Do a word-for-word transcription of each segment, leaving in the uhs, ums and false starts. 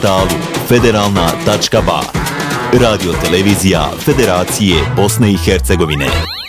portalu federalna tačka ba. Radio televizija Federacije Bosne i Hercegovine.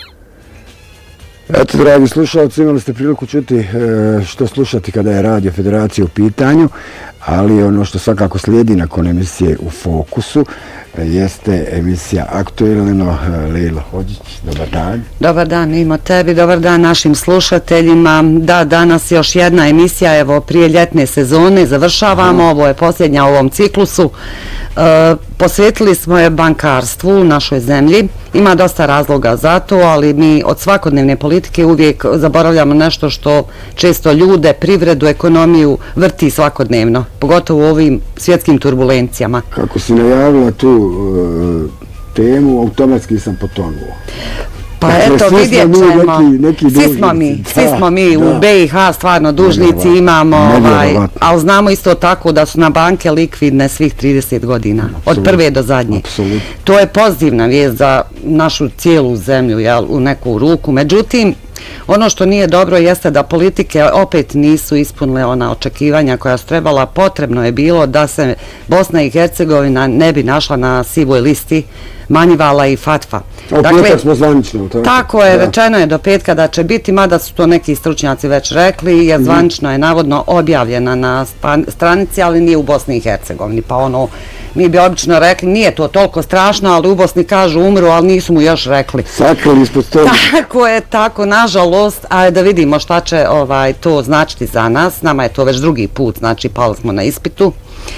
Eto, dragi slušalci, imali ste priliku čuti što slušati kada je Radio Federacija u pitanju, ali ono što svakako slijedi nakon emisije U fokusu jeste emisija Aktuelno. Lejla Hodžić, dobar dan. Dobar dan, Imo, tebi, dobar dan našim slušateljima. Da, danas još jedna emisija, evo, prije ljetne sezone, završavamo, Aha. Ovo je posljednja u ovom ciklusu. E, posvetili smo je bankarstvu u našoj zemlji. Ima dosta razloga za to, ali mi od svakodnevne politike uvijek zaboravljamo nešto što često ljude, privredu, ekonomiju vrti svakodnevno, pogotovo u ovim svjetskim turbulencijama. Kako si najavila tu uh, temu, automatski sam potonuo. Pa dakle, eto, vidjet ćemo, neki, neki svi smo mi, da, svi smo mi da. U B i H stvarno dužnici imamo, ovaj, ali znamo isto tako da su na banke likvidne svih trideset godina, absolut, od prve do zadnje. Absolut. To je pozitivna vijest za našu cijelu zemlju, jel, u neku ruku. Međutim, ono što nije dobro jeste da politike opet nisu ispunile ona očekivanja koja su trebala. Potrebno je bilo da se Bosna i Hercegovina ne bi našla na sivoj listi Manjivala i Fatfa. A dakle, petak smo zvanično. Tako, tako je, da. Rečeno je do petka da će biti, mada su to neki stručnjaci već rekli, jer zvanično je navodno objavljena na stranici, ali nije u Bosni i Hercegovini. Pa ono, mi bi obično rekli, nije to toliko strašno, ali u Bosni kažu umru, ali nisu mu još rekli. Sakrili ispod stola. Tako je, tako, nažalost, a da vidimo šta će ovaj, to značiti za nas. Nama je to već drugi put, znači pali smo na ispitu.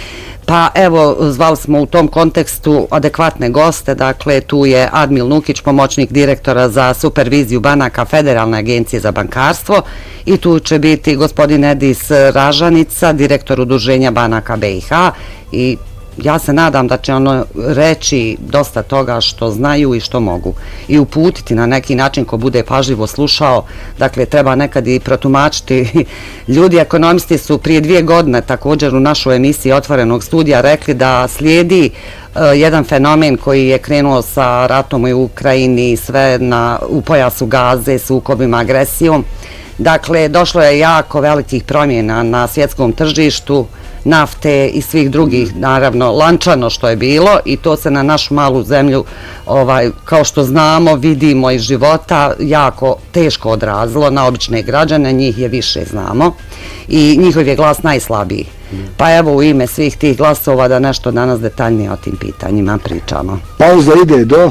Pa evo, zvali smo u tom kontekstu adekvatne goste, dakle tu je Admil Nukić, pomoćnik direktora za superviziju banaka Federalne agencije za bankarstvo, i tu će biti gospodin Edis Ražanica, direktor udruženja banaka B i H, i ja se nadam da će ono reći dosta toga što znaju i što mogu i uputiti na neki način ko bude pažljivo slušao. Dakle, treba nekad i protumačiti. Ljudi ekonomisti su prije dvije godine također u našoj emisiji Otvorenog studija rekli da slijedi uh, jedan fenomen koji je krenuo sa ratom u Ukrajini, sve na, u pojasu Gaze, sukobima, agresijom. Dakle, došlo je jako velikih promjena na svjetskom tržištu, nafte i svih drugih, naravno, lančano što je bilo, i to se na našu malu zemlju, ovaj, kao što znamo, vidimo iz života, jako teško odrazilo na obične građane, njih je više znamo, i njihov je glas najslabiji. Pa evo, u ime svih tih glasova da nešto danas detaljnije o tim pitanjima pričamo. Pauza ide do?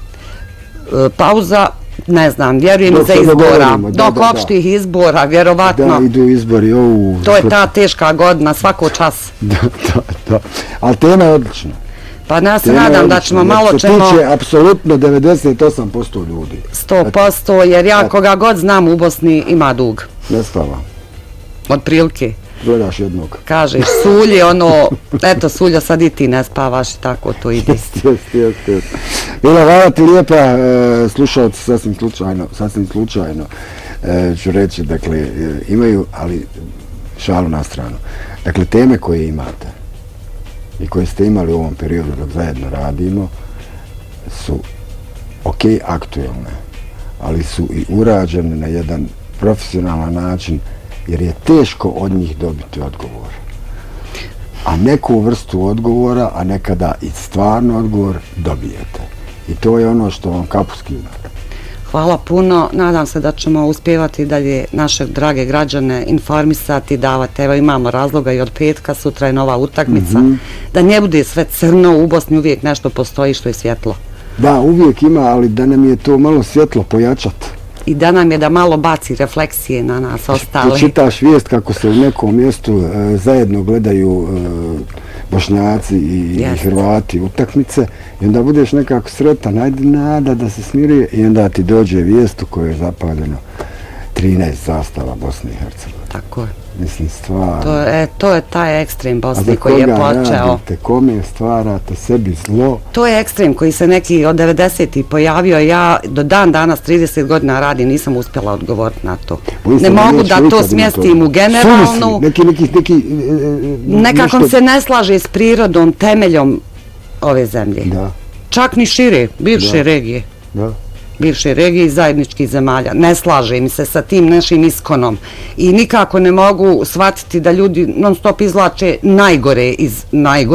E, pauza... Ne znam, vjerujem za izbora, dok opštih izbora, vjerovatno. Da, idu izbori. Ovu. To je ta teška godina, svako čas. Da, da, da. Ali tema je odlična. Pa ja se nadam da ćemo malo ćemo... Se tiče apsolutno devedeset osam posto ljudi. sto posto, jer ja koga god znam u Bosni ima dug. Ne spava. Od prilike. Gledaš jednog. Kažeš, Sulji, ono, eto Sulja, sad i ti ne spavaš i tako to ide. Jest, jest, jest, jest. Bila, hvala ti lijepa, e, slušalci sasvim slučajno, sasvim slučajno e, ću reći, dakle, e, imaju, ali šalu na stranu. Dakle, teme koje imate i koje ste imali u ovom periodu dok zajedno radimo su ok, aktuelne, ali su i urađene na jedan profesionalan način, jer je teško od njih dobiti odgovor. A neku vrstu odgovora, a nekada i stvarno odgovor dobijete. I to je ono što vam kapu skida. Hvala puno. Nadam se da ćemo uspjevati dalje naše drage građane informisati, davati. Evo, imamo razloga i od petka, sutra je nova utakmica. Mm-hmm. Da ne bude sve crno, u Bosni uvijek nešto postoji što je svjetlo. Da, uvijek ima, ali da nam je to malo svjetlo pojačati. I da nam je da malo baci refleksije na nas ostali. Čitaš vijest kako se u nekom mjestu e, zajedno gledaju e, Bošnjaci i, i Hrvati utakmice, i onda budeš nekako sretan, ajde nada da se smirije, i onda ti dođe vijest u kojoj je zapaljeno trinaest zastava Bosne i Hercegovine. Tako je. Mislim, stvarno. To je, to je taj ekstrem Bosni koji je počeo. A za koga radite, kome stvarate sebi zlo? To je ekstrem koji se neki od devedesetih pojavio. Ja do dan danas trideset godina radim, nisam uspjela odgovoriti na to. Ne mogu da to smjestim u generalnu. Neki, neki, neki, nekako nešto... se ne slaže s prirodom, temeljom ove zemlje. Da. Čak ni šire, bivše da. regije. Da. bivše regije i zajedničkih zemalja. Ne slažem se sa tim našim iskonom i nikako ne mogu shvatiti da ljudi non stop izvlače najgore iz najgore